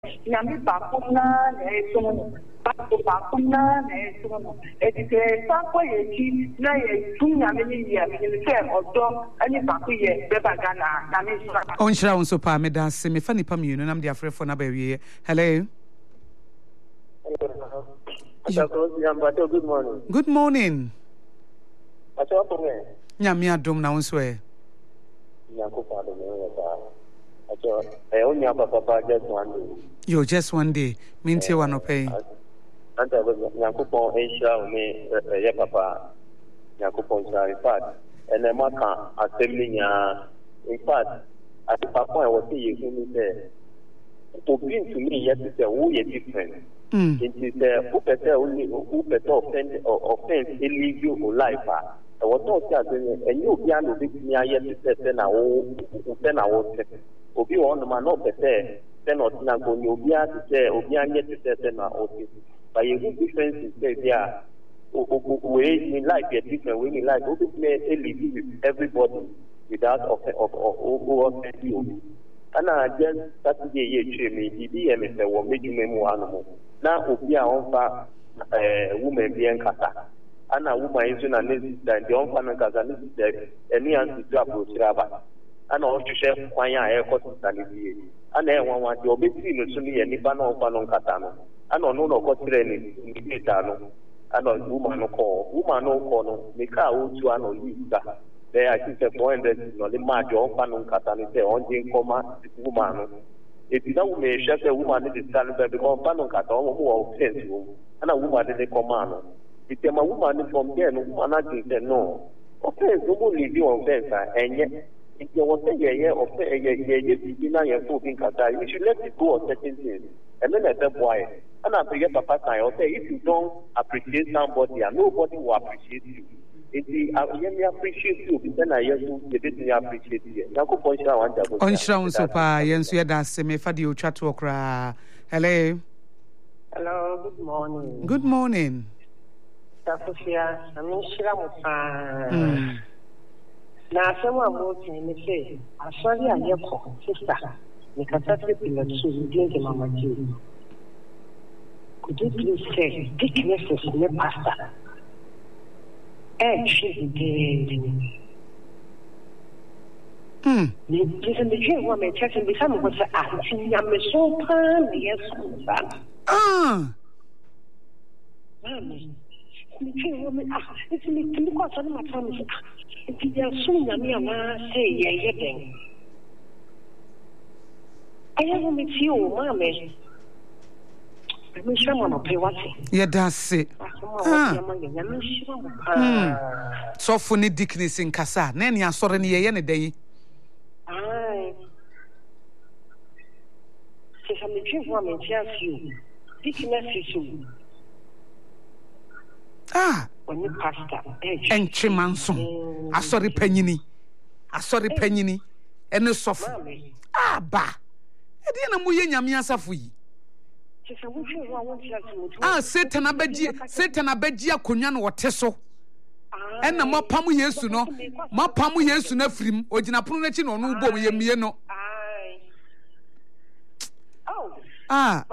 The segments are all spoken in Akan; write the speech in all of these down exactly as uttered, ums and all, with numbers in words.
nyame bakuna na esono bako bakuna na esono edike sanko yeji na ye tunyame ni ye ni se odo ani bako ye beba gana na me sura on shira on so pa me da se me fa nipa mienu nam de afrefo na ba wiye. Hello. Good morning. Good morning. Acho po me. Nyame adom na won so e. Nyako pa do me ya. Acho eh onya papa just one day. Yo just one day. Minti one opay. Anta go nyako po ensha me ye papa. Nyako po ensha in fact and e maka assembly nya in fact at the papa I was say you me say to bring to me yet say who is different. Mm. It is uh, who better only who better offend or offense illegal life. I was not saying and you can do this near yet to say na o say na o say obi on man not better say not na go you be to say obi anye to say na o say but you difference is there way in life is different way in life obi may live with everybody without of of who offend you. And I just Saturday ye me the M S wo mejume mu anu na obi a onfa eh woman bi enkata ana woman izu na nezi da the onfa na kaza nezi da eni anti to approach raba ana o hwehwe kwan a e kosta ni bi ana e wanwa de obetiri no so ni ye nipa na onfa no nkata no ana ono no kotre ni ni beta no ana woman no ko woman no ko no me ka o tu ana lisa there I think four hundred no le ma de onfa no nkata ni se onje nkoma woman no if you don't make sure the woman is standing there because Panon Kata who offense you and a woman didn't come on. If you're a woman from there, no one said no. Offense, no one leave you offense, and yet if you want to say, yeah, offense, yeah, you're talking Kata, you should let it go on certain things. And then I said, why? And I forget Papa Kai, I'll say, if you don't appreciate somebody, and nobody will appreciate you. If I appreciate you, then I appreciate you. On Shrown Sopa, Yensu Yadas, me Fadi Uchatu Okra. Hello. Hello, good morning. Good morning. Tafusia, I'm in Shiramufa. Now, someone wrote me say, I saw you and your sister. You can start with the drink in Mama G. Could you please say, Dickness is my pastor? Eh, she's dead. Hmm. Listen, the dream woman checking the son was a auntie. I'm so proud, yes, son. Ah, Mammy, the dream woman, ah, it's a little because of my promise. If you are soon, I mean, say, yeah, yeah, I haven't met you, Mammy. I'm sure I'm not pay what yeah, that's it. So funny Dickness in Casa, Nanny, I saw any any day. Aye. Says I'm the chief woman, tells you. Dickness is you. Ah, when you pastor, and Chimanson. I saw the penny. I saw the penny. And the soft. Ah, bah. I didn't know you, Yamia Safui. Ah, Satan abeji, Satan abeji akonya no woteso. E na mapamu Yesu no, mapamu Yesu na frim, ogina pono na chi no no bo ye mie no. Ah.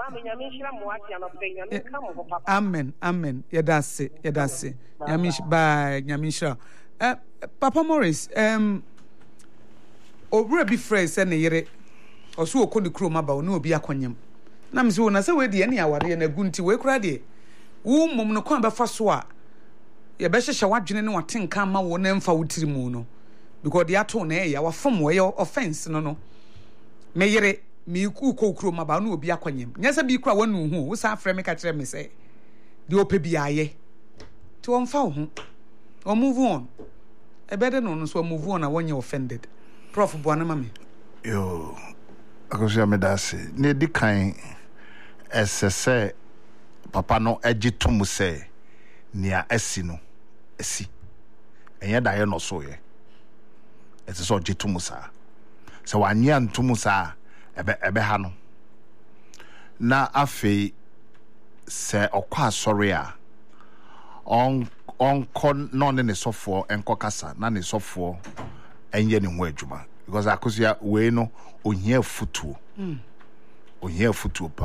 Amen, amen. Yedase, yedase. Nyamish bye, nyamisha. Eh, Papa Morris, um obura bi friends e na yere. Oso okoni kro maba o na obi akonyam. Na mse wona se we de ne aware na gunti we kura de wo mom no kwan be fa so a ye be hyehye wadwene ne watenka ma wo na mfa wotiri mu no because de ato na e ya wafom we offense no no me yere me ku kokuro ma ba na obi akwanyem nya se bi kura wanu hu wo sa afre me ka kire me se de ope bi aye ti won fa ho o move on e be de no no so move on na wonye offended prof boana ma me yo akosia me dase ne di kan esese papa no egitum se nia asi no asi enye da ye no so ye esese ogitum sa se wanya ntum sa ebe ebe ha no na afi se okwa asori a on on kon no ne sofo enko kasa na ne sofo enye ne ho adwuma because akosia we no ohia futuo mm ohia futuo pa